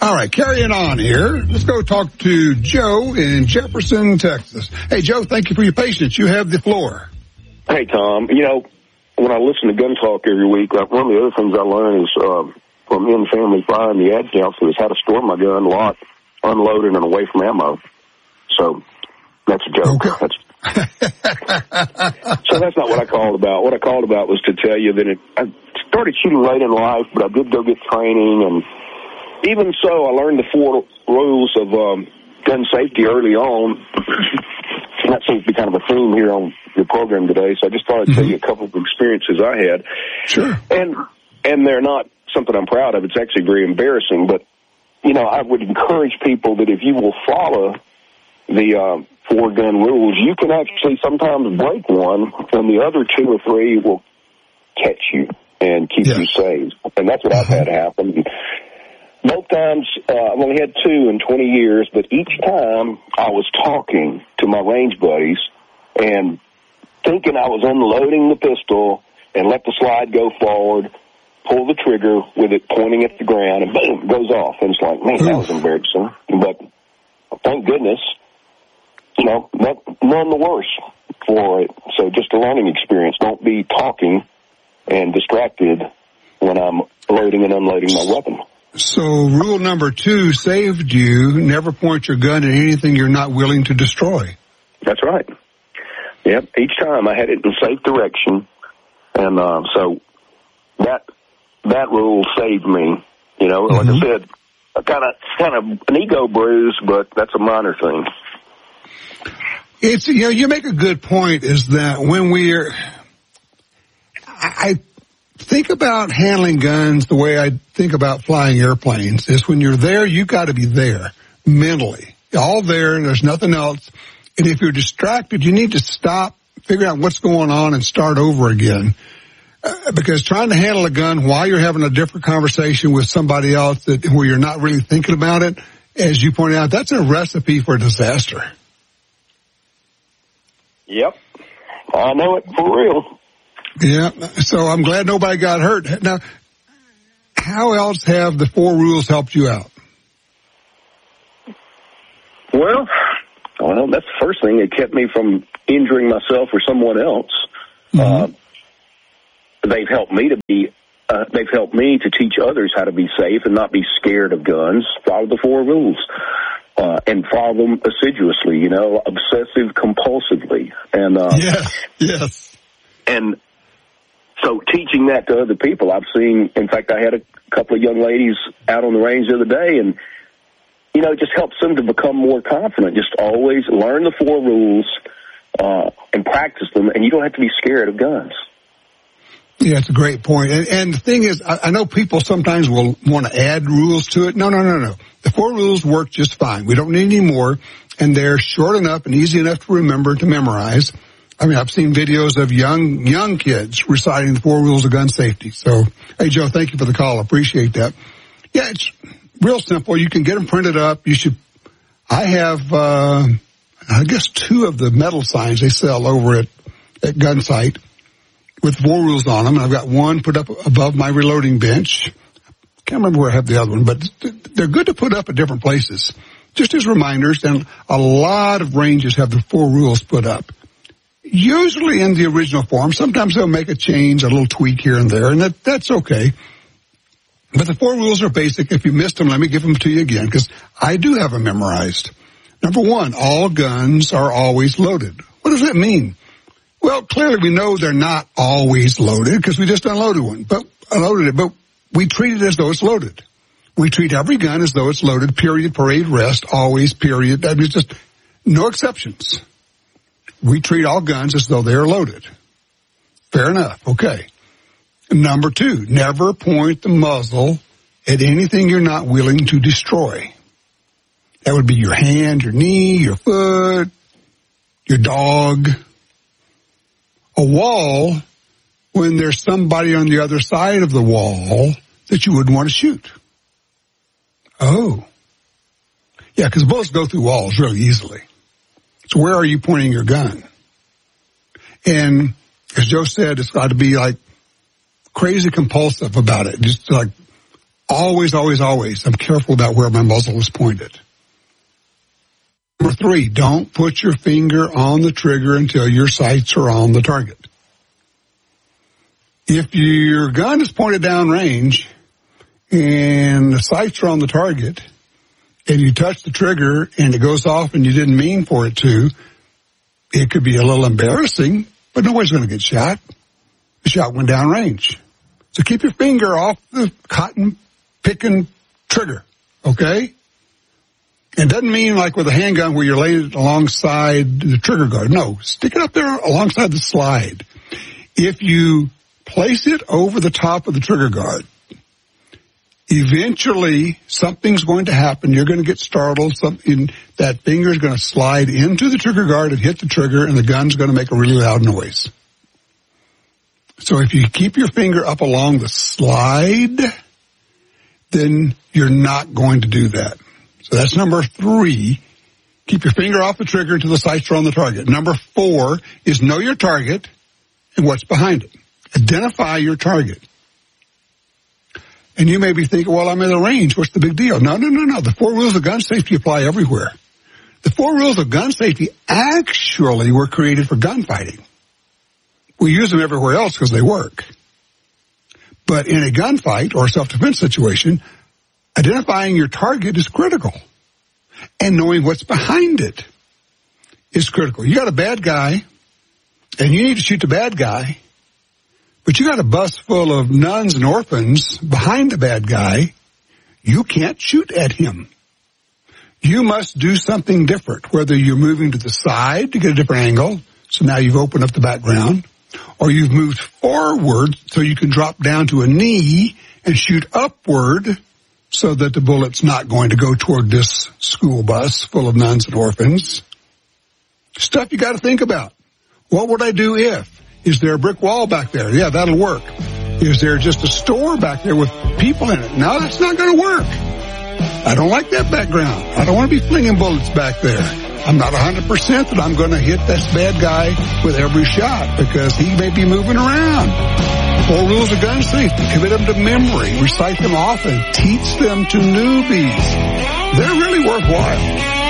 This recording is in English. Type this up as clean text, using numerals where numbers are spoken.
All right, carrying on here. Let's go talk to Joe in Jefferson, Texas. Hey, Joe, thank you for your patience. You have the floor. Hey, Tom. You know, when I listen to Gun Talk every week, one of the other things I learn is from In Family Fire and the ad council is how to store my gun locked, unloaded, and away from ammo. So that's a joke. Okay. So that's not what I called about. What I called about was to tell you that I started shooting late in life, but I did go get training, and even so, I learned the 4 rules of gun safety early on. And that seems to be kind of a theme here on your program today, so I just thought I'd tell you a couple of experiences I had. Sure. And they're not something I'm proud of. It's actually very embarrassing, but, you know, I would encourage people that if you will follow the 4 gun rules, you can actually sometimes break one, and the other 2 or 3 will catch you and keep you safe. And that's what I've had happen. Both times, I've only had 2 in 20 years, but each time I was talking to my range buddies and thinking I was unloading the pistol and let the slide go forward, pull the trigger with it pointing at the ground, and boom, it goes off. And it's like, man, that was embarrassing. But thank goodness, you know, none the worse for it. So just a learning experience. Don't be talking and distracted when I'm loading and unloading my weapon. So rule number 2 saved you. Never point your gun at anything you're not willing to destroy. That's right. Yep. Each time I had it in safe direction. And so that rule saved me. You know, like I said, kind of an ego bruise, but that's a minor thing. It's, you know, you make a good point is that when I think about handling guns the way I think about flying airplanes is when you're there, you got to be there mentally. All there, and there's nothing else. And if you're distracted, you need to stop, figure out what's going on, and start over again. Because trying to handle a gun while you're having a different conversation with somebody else where you're not really thinking about it, as you pointed out, that's a recipe for disaster. Yep. I know it for real. Yeah, so I'm glad nobody got hurt. Now, how else have the 4 rules helped you out? Well, that's the first thing. It kept me from injuring myself or someone else. They've helped me to teach others how to be safe and not be scared of guns. Follow the 4 rules. And follow them assiduously, you know, obsessive compulsively. And, yes. And so teaching that to other people, I've seen, in fact, I had a couple of young ladies out on the range the other day, and, you know, it just helps them to become more confident. Just always learn the 4 rules and practice them, and you don't have to be scared of guns. Yeah, that's a great point. And the thing is, I know people sometimes will want to add rules to it. No. The 4 rules work just fine. We don't need any more, and they're short enough and easy enough to remember, to memorize. I mean, I've seen videos of young kids reciting the 4 rules of gun safety. So, hey, Joe, thank you for the call. Appreciate that. Yeah, it's real simple. You can get them printed up. I have, I guess 2 of the metal signs they sell over at Gunsight with 4 rules on them. And I've got one put up above my reloading bench. Can't remember where I have the other one, but they're good to put up at different places, just as reminders. And a lot of ranges have the 4 rules put up. Usually in the original form. Sometimes they'll make a change, a little tweak here and there, and that's okay. But the 4 rules are basic. If you missed them, let me give them to you again, because I do have them memorized. Number 1, all guns are always loaded. What does that mean? Well, clearly we know they're not always loaded, because we just unloaded one, but we treat it as though it's loaded. We treat every gun as though it's loaded, period, parade, rest, always, period. I mean, just no exceptions. We treat all guns as though they are loaded. Fair enough. Okay. Number 2, never point the muzzle at anything you're not willing to destroy. That would be your hand, your knee, your foot, your dog. A wall, when there's somebody on the other side of the wall that you wouldn't want to shoot. Oh. Yeah, because bullets go through walls really easily. So where are you pointing your gun? And as Joe said, it's got to be like crazy compulsive about it. Just like always, I'm careful about where my muzzle is pointed. Number 3, don't put your finger on the trigger until your sights are on the target. If your gun is pointed down range and the sights are on the target and you touch the trigger and it goes off and you didn't mean for it to, it could be a little embarrassing, but nobody's going to get shot. The shot went down range. So keep your finger off the cotton picking trigger, okay? It doesn't mean like with a handgun where you're laying it alongside the trigger guard. No, stick it up there alongside the slide. If you place it over the top of the trigger guard, eventually something's going to happen. You're going to get startled. That finger is going to slide into the trigger guard and hit the trigger, and the gun's going to make a really loud noise. So if you keep your finger up along the slide, then you're not going to do that. So that's number 3. Keep your finger off the trigger until the sights are on the target. Number 4 is know your target and what's behind it. Identify your target. And you may be thinking, well, I'm in the range. What's the big deal? No. The 4 rules of gun safety apply everywhere. The 4 rules of gun safety actually were created for gunfighting. We use them everywhere else because they work. But in a gunfight or self-defense situation, identifying your target is critical. And knowing what's behind it is critical. You got a bad guy, and you need to shoot the bad guy, but you got a bus full of nuns and orphans behind the bad guy. You can't shoot at him. You must do something different, whether you're moving to the side to get a different angle, so now you've opened up the background, or you've moved forward so you can drop down to a knee and shoot upward so that the bullet's not going to go toward this school bus full of nuns and orphans. Stuff you got to think about. What would I do if? Is there a brick wall back there? Yeah, that'll work. Is there just a store back there with people in it? No, that's not going to work. I don't like that background. I don't want to be flinging bullets back there. I'm not 100% that I'm going to hit this bad guy with every shot because he may be moving around. 4 rules of gun safety. Commit them to memory. Recite them often. Teach them to newbies. They're really worthwhile.